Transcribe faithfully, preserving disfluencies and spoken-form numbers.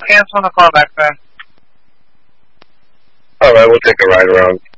cancel the call back then. Alright, we'll take a ride around.